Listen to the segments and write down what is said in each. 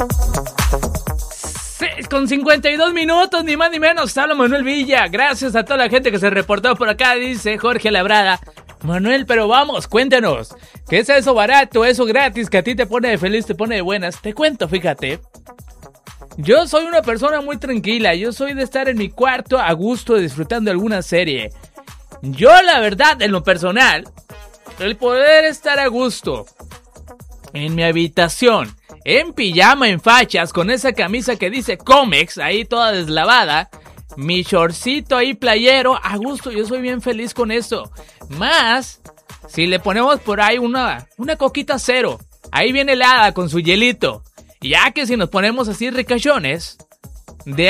Con 52 minutos, ni más ni menos, habla Manuel Villa. Gracias a toda la gente que se reportó por acá, dice Jorge Labrada. Manuel, pero vamos, cuéntanos, ¿qué es eso barato, eso gratis que a ti te pone de feliz, te pone de buenas? Te cuento, fíjate. Yo soy una persona muy tranquila, yo soy de estar en mi cuarto a gusto disfrutando alguna serie. Yo, la verdad, en lo personal, el poder estar a gusto en mi habitación, en pijama, en fachas, con esa camisa que dice Comex, ahí toda deslavada, mi shortcito ahí playero, a gusto, yo soy bien feliz con eso. Más, si le ponemos por ahí una coquita cero, ahí viene helada con su hielito, ya que si nos ponemos así ricachones, de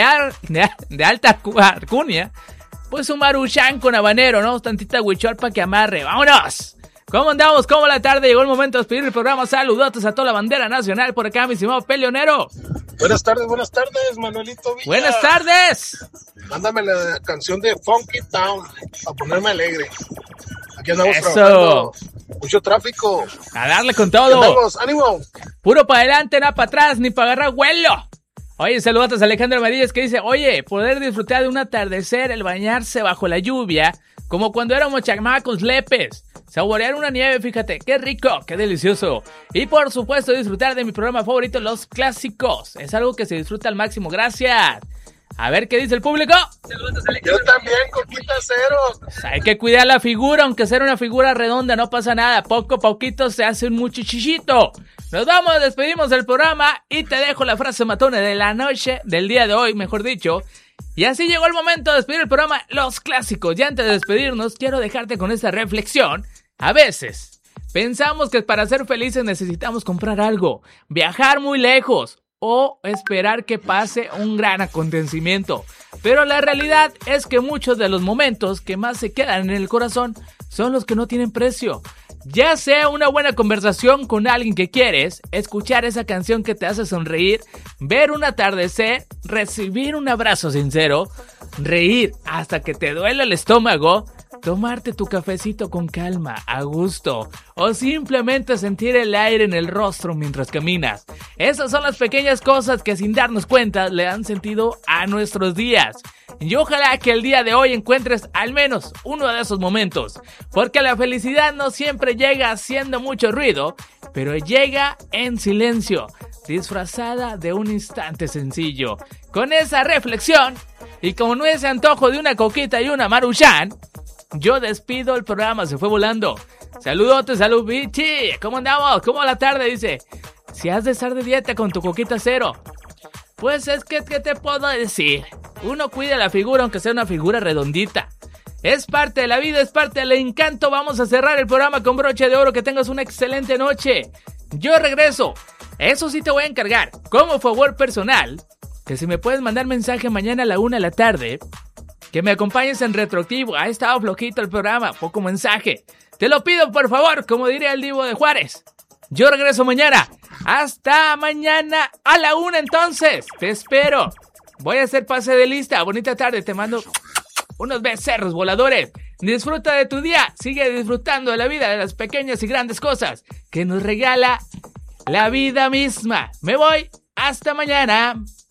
alta alcurnia, pues un maruchan con habanero, ¿no? Tantita huichol para que amarre, ¡vámonos! ¿Cómo andamos? ¿Cómo la tarde? Llegó el momento de despedir el programa. Saludotes a toda la bandera nacional por acá, mi estimado peleonero. Buenas tardes, Manuelito Villa. Buenas tardes. Mándame la canción de Funky Town a ponerme alegre. Aquí andamos Eso. trabajando. Mucho tráfico. A darle con todo. Aquí andamos, ánimo. Puro para adelante, nada para atrás, ni para agarrar vuelo. Oye, saludotes a Alejandro Marías que dice, oye, poder disfrutar de un atardecer, el bañarse bajo la lluvia, como cuando éramos chamacos lepes. Saborear una nieve, fíjate, qué rico, qué delicioso. Y por supuesto disfrutar de mi programa favorito, Los Clásicos. Es algo que se disfruta al máximo, gracias. A ver qué dice el público. Yo también, coquita cero. Hay que cuidar la figura, aunque sea una figura redonda, no pasa nada. Poco a poquito se hace un muchachichito. Nos vamos, despedimos del programa y te dejo la frase matona de la noche, del día de hoy, mejor dicho. Y así llegó el momento de despedir el programa Los Clásicos. Y antes de despedirnos, quiero dejarte con esta reflexión. A veces, pensamos que para ser felices necesitamos comprar algo, viajar muy lejos o esperar que pase un gran acontecimiento. Pero la realidad es que muchos de los momentos que más se quedan en el corazón son los que no tienen precio. Ya sea una buena conversación con alguien que quieres, escuchar esa canción que te hace sonreír, ver un atardecer, recibir un abrazo sincero, reír hasta que te duele el estómago, tomarte tu cafecito con calma, a gusto, o simplemente sentir el aire en el rostro mientras caminas. Esas son las pequeñas cosas que sin darnos cuenta le dan sentido a nuestros días. Y ojalá que el día de hoy encuentres al menos uno de esos momentos, porque la felicidad no siempre llega haciendo mucho ruido, pero llega en silencio, disfrazada de un instante sencillo. Con esa reflexión, y con ese antojo de una coquita y una maruchan, yo despido el programa, se fue volando. Saludotes, salud, bichi. ¿Cómo andamos? ¿Cómo la tarde? Dice, si has de estar de dieta con tu coquita cero. Pues es que, ¿qué te puedo decir? Uno cuida la figura aunque sea una figura redondita. Es parte de la vida, es parte del encanto. Vamos a cerrar el programa con broche de oro. Que tengas una excelente noche. Yo regreso. Eso sí te voy a encargar, como favor personal, que si me puedes mandar mensaje mañana a la 1 de la tarde... que me acompañes en retroactivo. Ha estado flojito el programa, poco mensaje. Te lo pido por favor, como diría el Divo de Juárez. Yo regreso mañana. Hasta mañana a la 1 entonces. Te espero. Voy a hacer pase de lista. Bonita tarde, te mando unos becerros voladores. Disfruta de tu día. Sigue disfrutando de la vida, de las pequeñas y grandes cosas que nos regala la vida misma. Me voy. Hasta mañana.